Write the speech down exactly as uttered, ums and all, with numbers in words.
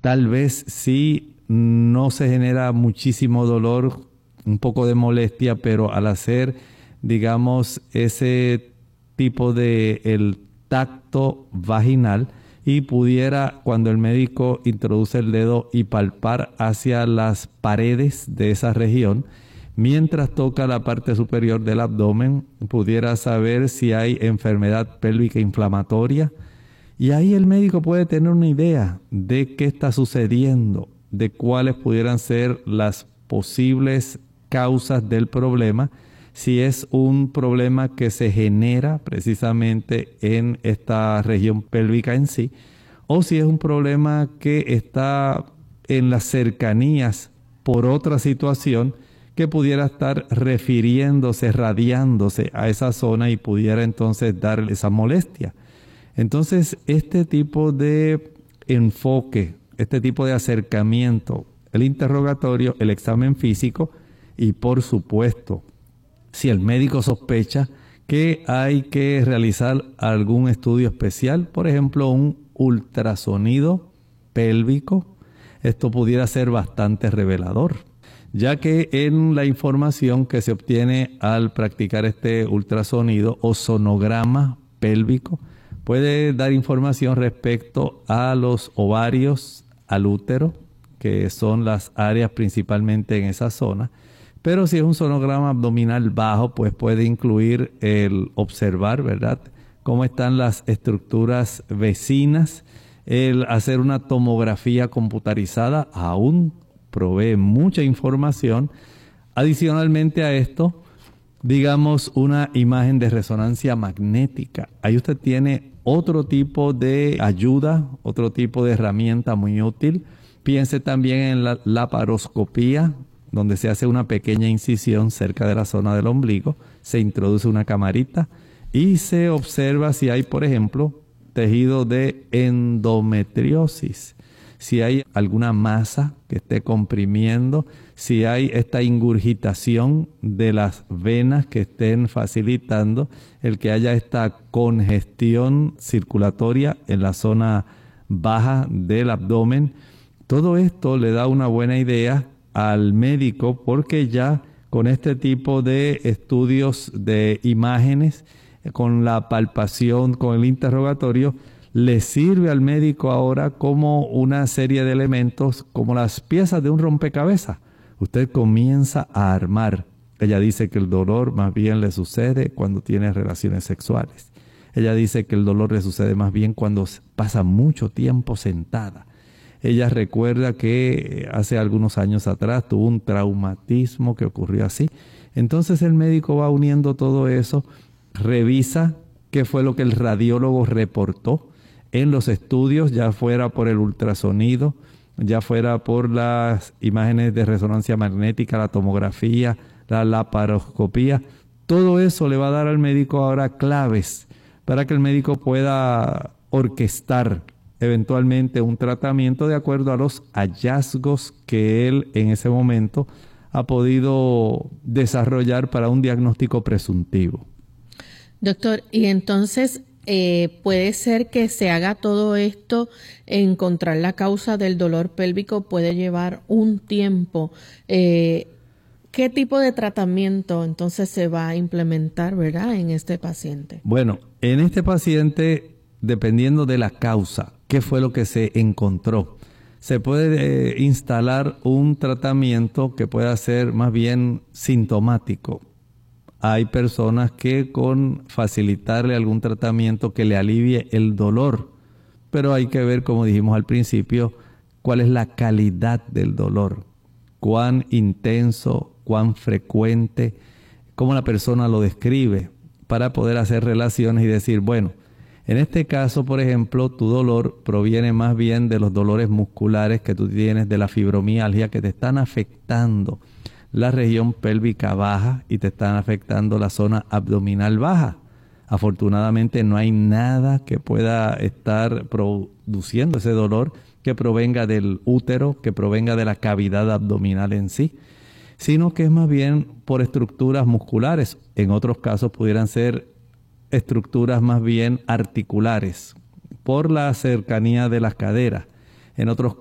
Tal vez sí no se genera muchísimo dolor, un poco de molestia, pero al hacer, digamos, ese tipo de el tacto vaginal y pudiera, cuando el médico introduce el dedo y palpar hacia las paredes de esa región, mientras toca la parte superior del abdomen, pudiera saber si hay enfermedad pélvica inflamatoria. Y ahí el médico puede tener una idea de qué está sucediendo, de cuáles pudieran ser las posibles causas del problema, si es un problema que se genera precisamente en esta región pélvica en sí, o si es un problema que está en las cercanías por otra situación que pudiera estar refiriéndose, radiándose a esa zona y pudiera entonces dar esa molestia. Entonces, este tipo de enfoque, este tipo de acercamiento, el interrogatorio, el examen físico y, por supuesto, si el médico sospecha que hay que realizar algún estudio especial, por ejemplo, un ultrasonido pélvico, esto pudiera ser bastante revelador, ya que en la información que se obtiene al practicar este ultrasonido o sonograma pélvico, puede dar información respecto a los ovarios, al útero, que son las áreas principalmente en esa zona. Pero si es un sonograma abdominal bajo, pues puede incluir el observar, ¿verdad?, cómo están las estructuras vecinas. El hacer una tomografía computarizada aún provee mucha información. Adicionalmente a esto, digamos, una imagen de resonancia magnética. Ahí usted tiene otro tipo de ayuda, otro tipo de herramienta muy útil. Piense también en la laparoscopía, donde se hace una pequeña incisión cerca de la zona del ombligo, se introduce una camarita y se observa si hay, por ejemplo, tejido de endometriosis, si hay alguna masa que esté comprimiendo, si hay esta ingurgitación de las venas que estén facilitando el que haya esta congestión circulatoria en la zona baja del abdomen. Todo esto le da una buena idea al médico, porque ya con este tipo de estudios de imágenes, con la palpación, con el interrogatorio, le sirve al médico ahora como una serie de elementos, como las piezas de un rompecabezas. Usted comienza a armar. Ella dice que el dolor más bien le sucede cuando tiene relaciones sexuales. Ella dice que el dolor le sucede más bien cuando pasa mucho tiempo sentada. Ella recuerda que hace algunos años atrás tuvo un traumatismo que ocurrió así. Entonces el médico va uniendo todo eso, revisa qué fue lo que el radiólogo reportó en los estudios, ya fuera por el ultrasonido, ya fuera por las imágenes de resonancia magnética, la tomografía, la laparoscopía. Todo eso le va a dar al médico ahora claves para que el médico pueda orquestar eventualmente un tratamiento de acuerdo a los hallazgos que él en ese momento ha podido desarrollar para un diagnóstico presuntivo. Doctor, y entonces eh, puede ser que se haga todo esto, encontrar la causa del dolor pélvico puede llevar un tiempo. Eh, ¿Qué tipo de tratamiento entonces se va a implementar, verdad, en este paciente? Bueno, en este paciente, dependiendo de la causa, qué fue lo que se encontró, se puede eh, instalar un tratamiento que pueda ser más bien sintomático. Hay personas que con facilitarle algún tratamiento que le alivie el dolor, pero hay que ver, como dijimos al principio, cuál es la calidad del dolor, cuán intenso, cuán frecuente, cómo la persona lo describe, para poder hacer relaciones y decir, bueno, en este caso, por ejemplo, tu dolor proviene más bien de los dolores musculares que tú tienes, de la fibromialgia, que te están afectando la región pélvica baja y te están afectando la zona abdominal baja. Afortunadamente no hay nada que pueda estar produciendo ese dolor que provenga del útero, que provenga de la cavidad abdominal en sí, sino que es más bien por estructuras musculares. En otros casos pudieran ser estructuras más bien articulares, por la cercanía de las caderas. En otros